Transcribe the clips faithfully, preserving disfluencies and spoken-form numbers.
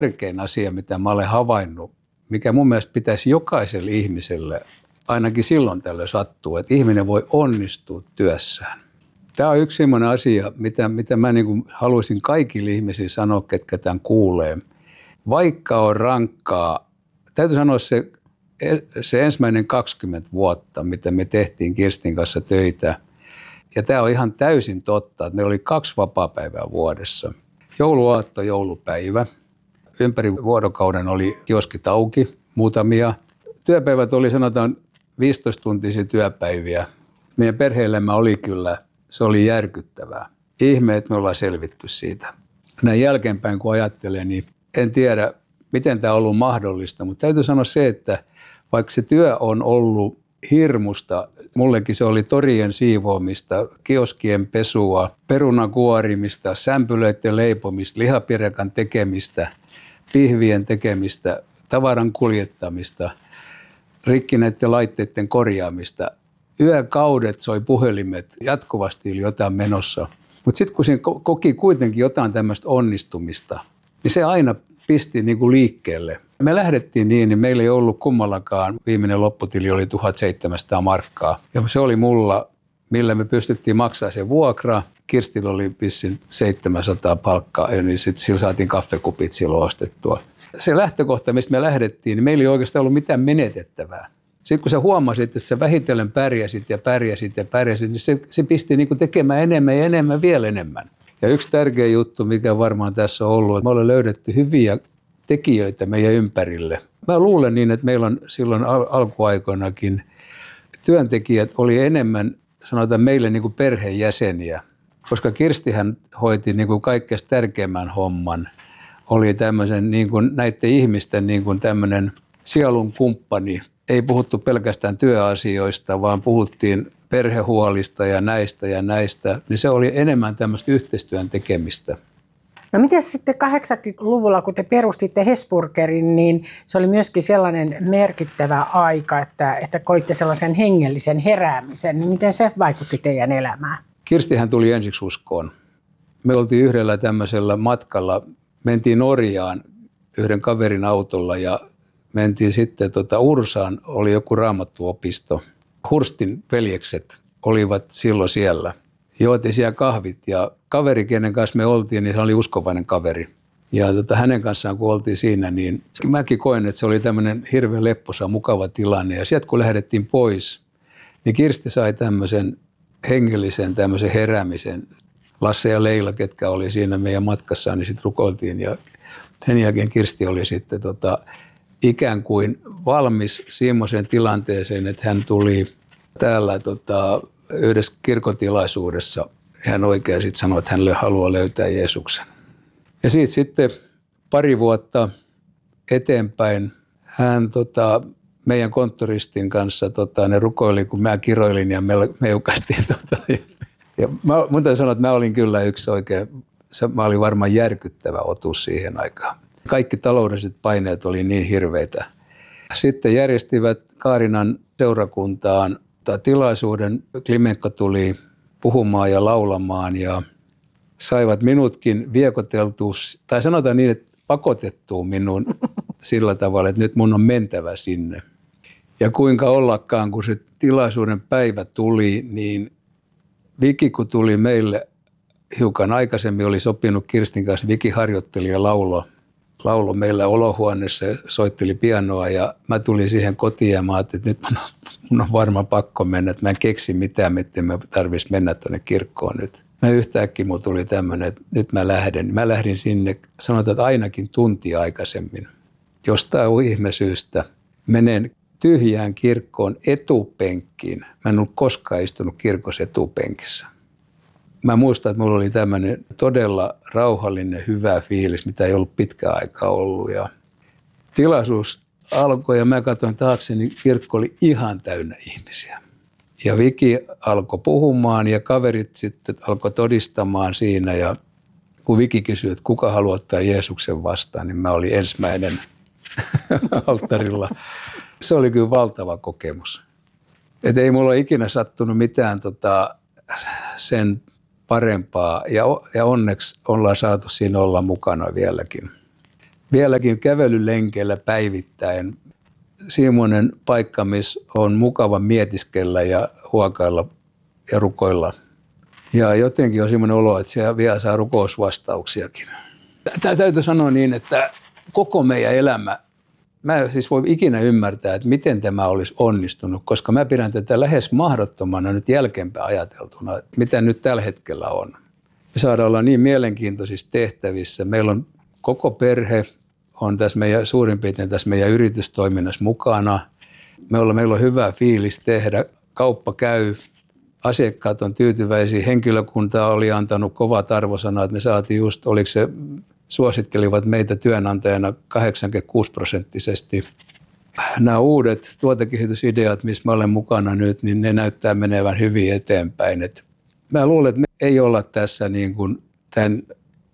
tärkein asia, mitä mä olen havainnut, mikä mun mielestä pitäisi jokaiselle ihmiselle, ainakin silloin tällöin sattuu, että ihminen voi onnistua työssään. Tämä on yksi sellainen asia, mitä, mitä mä niin kuin haluaisin kaikille ihmisille sanoa, ketkä tämän kuulee. Vaikka on rankkaa, täytyy sanoa se, se ensimmäinen kaksikymmentä vuotta, mitä me tehtiin Kirstin kanssa töitä. Ja tämä on ihan täysin totta, että meillä oli kaksi vapaapäivää vuodessa. Jouluaatto, joulupäivä. Ympäri vuorokauden oli kioskit auki, muutamia. Työpäivät oli sanotaan viisitoista-tuntisia työpäiviä. Meidän perhe-elämä oli kyllä, se oli järkyttävää. Ihme, että me ollaan selvitty siitä. Näin jälkeenpäin kun ajattelen, niin en tiedä, miten tämä on ollut mahdollista, mutta täytyy sanoa se, että vaikka se työ on ollut hirmusta, mullekin se oli torien siivoamista, kioskien pesua, perunan kuorimista, sämpylöiden leipomista, lihapirekan tekemistä, pihvien tekemistä, tavaran kuljettamista, rikkineiden laitteiden korjaamista. Yökaudet soi puhelimet, jatkuvasti oli jotain menossa. Mutta sitten kun siinä koki kuitenkin jotain tämmöistä onnistumista, niin se aina pisti niinku liikkeelle. Me lähdettiin niin, niin meillä ei ollut kummallakaan. Viimeinen lopputili oli tuhatseitsemänsataa markkaa. Ja se oli mulla, millä me pystyttiin maksamaan se vuokra. Kirstillä oli pissin seitsemänsataa palkkaa, niin sitten sillä saatiin kaffekupit silloin ostettua. Se lähtökohta, mistä me lähdettiin, niin meillä ei oikeastaan ollut mitään menetettävää. Sitten kun sä huomasit, että sä vähitellen pärjäsit ja pärjäsit ja pärjäsit, niin se, se pisti niin kuin tekemään enemmän ja enemmän, vielä enemmän. Ja yksi tärkeä juttu, mikä varmaan tässä on ollut, että me ollaan löydetty hyviä tekijöitä meidän ympärille. Mä luulen niin, että meillä on silloin al- alkuaikoinakin työntekijät oli enemmän, sanotaan meille niin kuin perheenjäseniä, koska Kirstihän hoiti niin kuin kaikkein tärkeimmän homman. Oli tämmöisen niin kuin näiden ihmisten niin kuin tämmöinen sielun kumppani. Ei puhuttu pelkästään työasioista, vaan puhuttiin perhehuolista ja näistä ja näistä. Niin se oli enemmän tämmöistä yhteistyön tekemistä. No miten sitten kahdeksankymmentäluvulla, kun te perustitte Hesburgerin, niin se oli myöskin sellainen merkittävä aika, että, että koitte sellaisen hengellisen heräämisen. Niin miten se vaikutti teidän elämään? Kirstihän tuli ensiksi uskoon. Me oltiin yhdellä tämmöisellä matkalla, mentiin Norjaan yhden kaverin autolla ja mentiin sitten tota Ursaan, oli joku raamattuopisto. Hurstin veljekset olivat silloin siellä. Juotiin siellä kahvit ja kaveri, kenen kanssa me oltiin, niin se oli uskovainen kaveri. Ja tota, hänen kanssaan kun oltiin siinä, niin mäkin koin, että se oli tämmöinen hirveän lepposa, mukava tilanne. Ja sieltä kun lähdettiin pois, niin Kirsti sai tämmöisen hengellisen tämmöisen heräämisen. Lasse ja Leila, ketkä oli siinä meidän matkassaan, niin sitten rukoiltiin. Ja sen jälkeen Kirsti oli sitten tota, ikään kuin valmis semmoiseen tilanteeseen, että hän tuli täällä tota, yhdessä kirkotilaisuudessa. Hän oikein sitten sanoi, että hän haluaa löytää Jeesuksen. Ja siitä sitten pari vuotta eteenpäin hän tota, meidän konttoristin kanssa tota, ne rukoili, kun mä kiroilin ja me meukastiin. Tota, ja, ja mä, mun täytyy sanoa, että mä olin kyllä yksi oikein, se, mä olin varmaan järkyttävä otus siihen aikaan. Kaikki taloudelliset paineet oli niin hirveitä. Sitten järjestivät Kaarinan seurakuntaan tilaisuuden. Klimenko tuli puhumaan ja laulamaan ja saivat minutkin viekoteltua, tai sanotaan niin, että pakotettua minun sillä tavalla, että nyt mun on mentävä sinne. Ja kuinka ollakaan, kun se tilaisuuden päivä tuli, niin Viki kun tuli meille hiukan aikaisemmin, oli sopinut Kirstin kanssa, Viki harjoitteli ja laulo, laulo meillä olohuoneessa ja soitteli pianoa ja mä tulin siihen kotiin ja mä ajattelin, että nyt mun on, mun on varmaan pakko mennä, että mä en keksi mitään, miten mä tarvitsisi mennä tuonne kirkkoon nyt. Mä yhtäkkiä mulla tuli tämmöinen, että nyt mä lähden. Mä lähdin sinne, sanotaan, että ainakin tunti aikaisemmin. Jostain ihmesyystä menen tyhjään kirkkoon etupenkkiin. Mä en ollut koskaan istunut kirkossa etupenkissä. Mä muistan, että mulla oli tämmöinen todella rauhallinen, hyvä fiilis, mitä ei ollut pitkään aikaa ollut. Ja tilaisuus alkoi ja mä katsoin taakse, niin kirkko oli ihan täynnä ihmisiä. Ja Viki alkoi puhumaan ja kaverit sitten alkoi todistamaan siinä. Ja kun Viki kysyi, että kuka haluaa ottaa Jeesuksen vastaan, niin mä olin ensimmäinen alttarilla. Se oli kyllä valtava kokemus. Et ei mulla ole ikinä sattunut mitään tota, sen parempaa ja, ja onneksi ollaan saatu siinä olla mukana vieläkin. vieläkin kävelylenkeillä päivittäin. Semmoinen paikka, missä on mukava mietiskellä ja huokailla ja rukoilla. Ja jotenkin on semmoinen olo, että siellä vielä saa rukousvastauksiakin. Tämä täytyy sanoa niin, että koko meidän elämä, mä en siis voi ikinä ymmärtää, että miten tämä olisi onnistunut, koska mä pidän tätä lähes mahdottomana nyt jälkeenpäin ajateltuna, että mitä nyt tällä hetkellä on. Me saadaan olla niin mielenkiintoisissa tehtävissä. Meillä on koko perhe on tässä meidän, suurin piirtein tässä meidän yritystoiminnassa mukana. Meillä, meillä on hyvä fiilis tehdä, kauppa käy, asiakkaat on tyytyväisiä, henkilökunta oli antanut kovat arvosanat, että me saatiin just, oliko se, suosittelivat meitä työnantajana kahdeksankymmentäkuusi prosenttisesti. Nämä uudet tuotekehitysideat, missä mä olen mukana nyt, niin ne näyttää menevän hyvin eteenpäin. Et mä luulen, että me ei olla tässä niin kuin tämän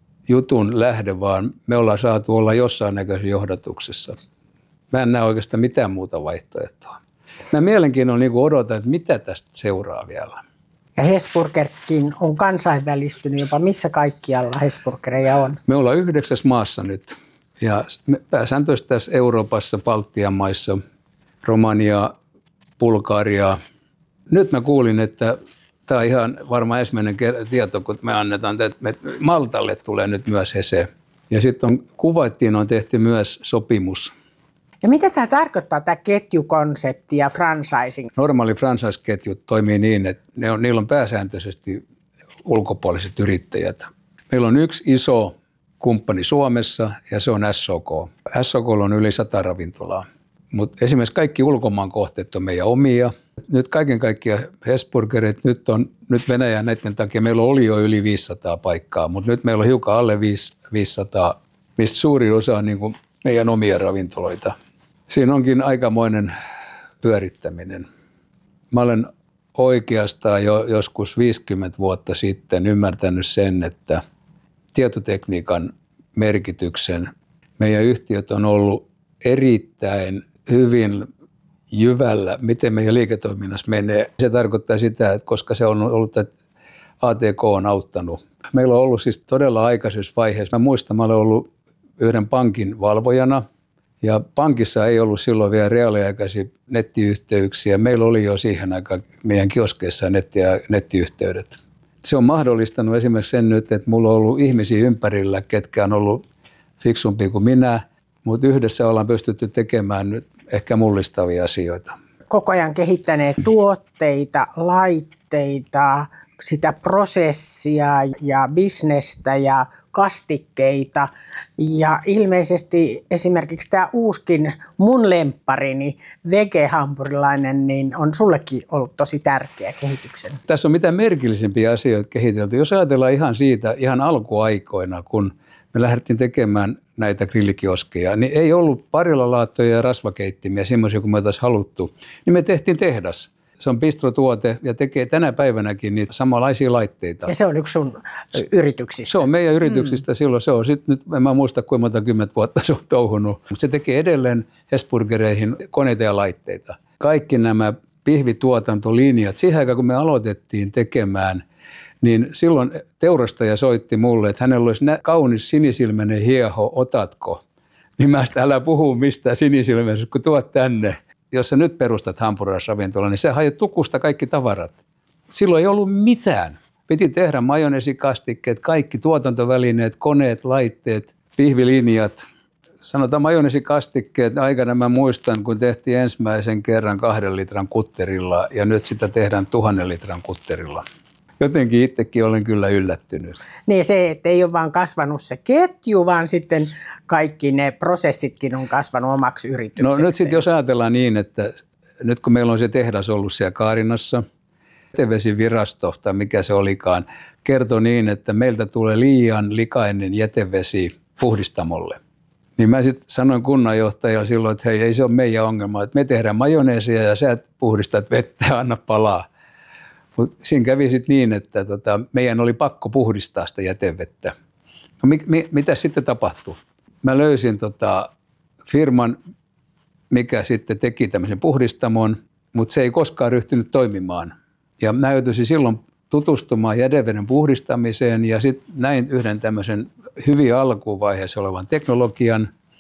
jutun lähde, vaan me ollaan saatu olla jossain näköisessä johdatuksessa. Mä en näe oikeastaan mitään muuta vaihtoehtoa. Mä mielenkiinnolla niin odotan, että mitä tästä seuraa vielä. Ja Hesburgerkin on kansainvälistynyt jopa missä kaikkialla Hesburgereja on? Me ollaan yhdeksäs maassa nyt ja pääsääntöisesti tässä Euroopassa, Baltian maissa, Romania, Bulgaria. Nyt mä kuulin, että tämä on ihan varmaan ensimmäinen tieto, kun me annetaan, että Maltalle tulee nyt myös Hese. Ja sitten kuvattiin, on tehty myös sopimus. Ja mitä tämä tarkoittaa, tämä ketjukonsepti ja franchising? Normaali franchise-ketjut toimii niin, että ne on, niillä on pääsääntöisesti ulkopuoliset yrittäjät. Meillä on yksi iso kumppani Suomessa ja se on S O K. S O K:lla on yli sata ravintolaa, mutta esimerkiksi kaikki ulkomaan kohteet on meidän omia. Nyt kaiken kaikkiaan Hesburgerit, nyt on nyt Venäjän näiden takia meillä oli jo yli viisisataa paikkaa, mutta nyt meillä on hiukan alle viisisataa, mistä suurin osa on niin kuin meidän omia ravintoloita. Siinä onkin aikamoinen pyörittäminen. Mä olen oikeastaan jo joskus viisikymmentä vuotta sitten ymmärtänyt sen, että tietotekniikan merkityksen meidän yhtiöt on ollut erittäin hyvin jyvällä, miten meidän liiketoiminnassa menee. Se tarkoittaa sitä, että koska se on ollut, että A T K on auttanut. Meillä on ollut siis todella aikaisessa vaiheessa. Mä muistan, mä olen ollut yhden pankin valvojana ja pankissa ei ollut silloin vielä reaaliaikaisia nettiyhteyksiä. Meillä oli jo siihen aikaan meidän kioskeissa netti- ja nettiyhteydet. Se on mahdollistanut esimerkiksi sen nyt, että mulla on ollut ihmisiä ympärillä, ketkä on ollut fiksumpia kuin minä, mutta yhdessä ollaan pystytty tekemään nyt ehkä mullistavia asioita. Koko ajan kehittäneet tuotteita, laitteita, sitä prosessia ja bisnestä ja kastikkeita. Ja ilmeisesti esimerkiksi tämä uuskin mun lempparini, vegehampurilainen, niin on sullekin ollut tosi tärkeä kehityksen. Tässä on mitä merkillisempiä asioita kehitelty. Jos ajatellaan ihan siitä, ihan alkuaikoina, kun me lähdettiin tekemään näitä grillikioskeja, niin ei ollut parilalattoja ja rasvakeittimiä, semmoisia kuin me oltaisiin haluttu, niin me tehtiin tehdas. Se on bistrotuote ja tekee tänä päivänäkin niitä samanlaisia laitteita. Ja se on yksi sun yrityksistä? Se on meidän yrityksistä mm. silloin. Se on sit, nyt en mä muista kuinka monta kymmentä vuotta se on touhunut, mutta se tekee edelleen Hesburgereihin koneita ja laitteita. Kaikki nämä pihvituotantolinjat, siihen aikaan kun me aloitettiin tekemään, niin silloin teurastaja soitti mulle, että hänellä olisi kaunis sinisilmäinen hieho, otatko? Niin mä sitä älä puhu mistään sinisilmäisestä, kun tuot tänne. Jos sä nyt perustat hampurilaisravintolan, niin sä hajat tukusta kaikki tavarat. Silloin ei ollut mitään. Piti tehdä majoneesikastikkeet, kaikki tuotantovälineet, koneet, laitteet, pihvilinjat. Sanotaan majoneesikastikkeet, aikana mä muistan, kun tehtiin ensimmäisen kerran kahden litran kutterilla ja nyt sitä tehdään tuhannen litran kutterilla. Jotenkin itsekin olen kyllä yllättynyt. Niin se, että ei ole vaan kasvanut se ketju, vaan sitten kaikki ne prosessitkin on kasvanut omaksi yrityksekseen. No nyt sitten jos ajatellaan niin, että nyt kun meillä on se tehdas ollut siellä Kaarinassa, jätevesivirasto tai mikä se olikaan, kertoi niin, että meiltä tulee liian likainen jätevesi puhdistamolle. Niin mä sitten sanoin kunnanjohtajalle silloin, että hei, ei se ole meidän ongelma, että me tehdään majoneesia ja sä puhdistat vettä ja anna palaa. Mutta siinä kävi sitten niin, että tota, meidän oli pakko puhdistaa sitä jätevettä. No mi, mi, mitä sitten tapahtui? Mä löysin tota firman, mikä sitten teki tämmöisen puhdistamon, mutta se ei koskaan ryhtynyt toimimaan. Ja mä joutuisin silloin tutustumaan jäteveden puhdistamiseen ja sitten näin yhden tämmöisen hyvin alkuvaiheessa olevan teknologian.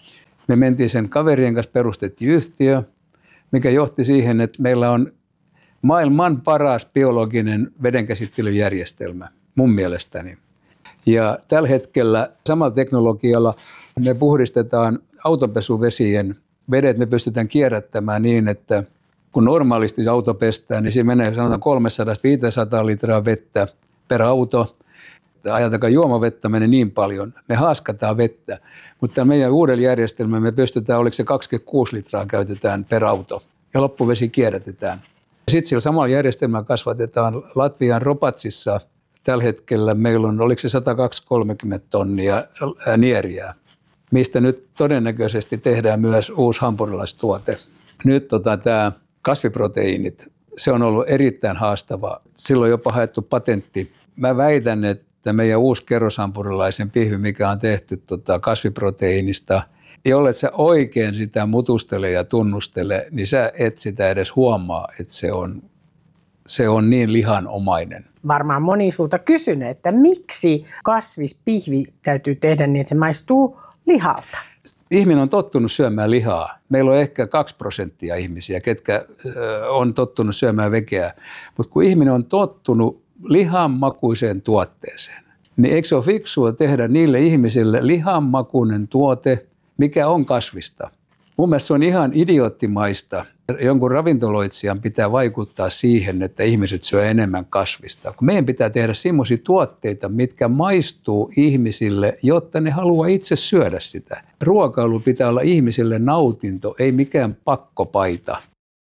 Me mentiin sen kaverien kanssa, perustettiin yhtiö, mikä johti siihen, että meillä on maailman paras biologinen vedenkäsittelyjärjestelmä, mun mielestäni. Ja tällä hetkellä samalla teknologialla me puhdistetaan autonpesuvesien vedet, me pystytään kierrättämään niin, että kun normaalisti se auto pestään, niin siinä menee sanotaan kolmestasadasta viiteensataan litraa vettä per auto. Ajatelkaa, juomavettä menee niin paljon, me haaskataan vettä, mutta meidän uudella järjestelmällä me pystytään, oliko se kaksikymmentäkuusi litraa käytetään per auto ja loppuvesi kierrätetään. Sitten sillä samalla järjestelmällä kasvatetaan Latvian Ropatsissa tällä hetkellä meillä on, oliko se sata kaksikymmentä tonnia nieriä, mistä nyt todennäköisesti tehdään myös uusi hampurilaistuote. Nyt tota, tämä kasviproteiinit, se on ollut erittäin haastavaa. Silloin on jopa haettu patentti. Mä väitän, että meidän uusi kerroshampurilaisen pihvi, mikä on tehty tota, kasviproteiinista, jollet sä oikein sitä mutustele ja tunnustele, niin sä et sitä edes huomaa, että se on, se on niin lihanomainen. Varmaan moni sulta kysynyt, että miksi kasvispihvi täytyy tehdä niin, että se maistuu lihalta? Ihminen on tottunut syömään lihaa. Meillä on ehkä kaksi prosenttia ihmisiä, ketkä on tottunut syömään vegeä. Mutta kun ihminen on tottunut lihanmakuiseen tuotteeseen, niin eikö se ole fiksua tehdä niille ihmisille lihanmakuinen tuote, mikä on kasvista? Mun mielestä se on ihan idioottimaista. Jonkun ravintoloitsijan pitää vaikuttaa siihen, että ihmiset syö enemmän kasvista. Meidän pitää tehdä semmoisia tuotteita, mitkä maistuu ihmisille, jotta ne haluaa itse syödä sitä. Ruokailu pitää olla ihmisille nautinto, ei mikään pakkopaita.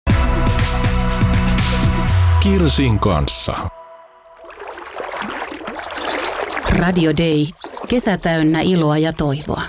Kirsin kanssa. Radio Day. Kesä täynnä iloa ja toivoa.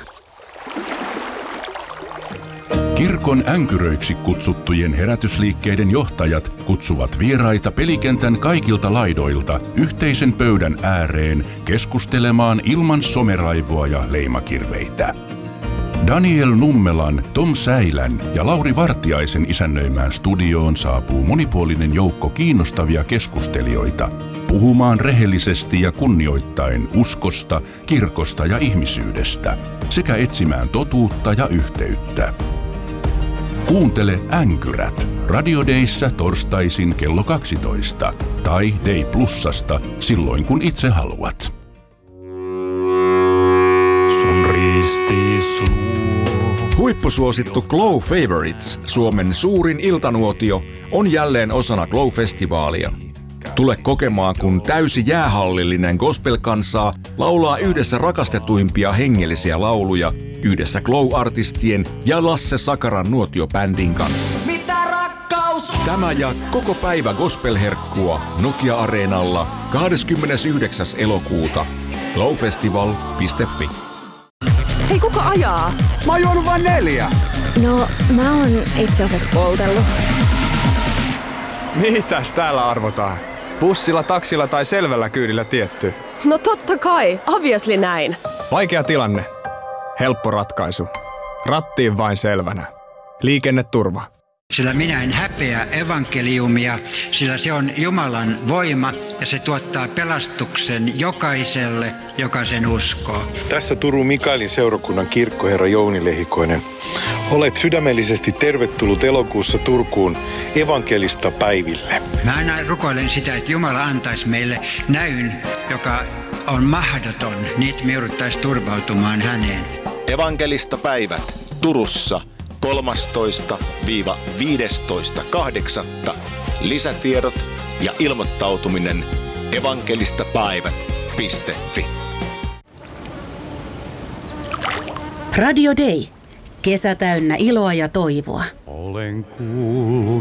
Kirkon änkyröiksi kutsuttujen herätysliikkeiden johtajat kutsuvat vieraita pelikentän kaikilta laidoilta yhteisen pöydän ääreen keskustelemaan ilman someraivoa ja leimakirveitä. Daniel Nummelan, Tom Säilän ja Lauri Vartiaisen isännöimään studioon saapuu monipuolinen joukko kiinnostavia keskustelijoita puhumaan rehellisesti ja kunnioittaen uskosta, kirkosta ja ihmisyydestä sekä etsimään totuutta ja yhteyttä. Kuuntele Änkyrät Radio Dayssä torstaisin kello kaksitoista tai Day Plusasta silloin kun itse haluat. Sun ristis huippusuosittu Glow Favorites, Suomen suurin iltanuotio, on jälleen osana Glow-festivaalia. Tule kokemaan, kun täysi jäähallillinen gospel-kansaa laulaa yhdessä rakastetuimpia hengellisiä lauluja yhdessä Glow-artistien ja Lasse Sakaran nuotiobändin kanssa. Mitä rakkaus? Tämä ja koko päivä gospel-herkkua Nokia-areenalla kahdeskymmenesyhdeksäs elokuuta. glowfestival piste fi. Hei, kuka ajaa? Mä oon juonut vain neljä. No, mä oon itse asiassa poltellut. Mitäs täällä arvotaan? Bussilla, taksilla tai selvällä kyydillä tietty? No totta kai, obviously näin. Vaikea tilanne. Helppo ratkaisu. Rattiin vain selvänä. Liikenneturva. Sillä minä en häpeä evankeliumia, sillä se on Jumalan voima ja se tuottaa pelastuksen jokaiselle, joka sen uskoo. Tässä Turun Mikaelin seurakunnan kirkkoherra Jouni Lehikoinen. Olet sydämellisesti tervetullut elokuussa Turkuun evankelista päiville. Mä aina rukoilen sitä, että Jumala antaisi meille näyn, joka on mahdoton, niin me jouduttaisiin turvautumaan häneen. Evankelista päivät Turussa kolmastoista viidestoista kahdeksatta Lisätiedot ja ilmoittautuminen evankelistapäivät piste fi. Radio Day. Kesä täynnä iloa ja toivoa. Olen kuullut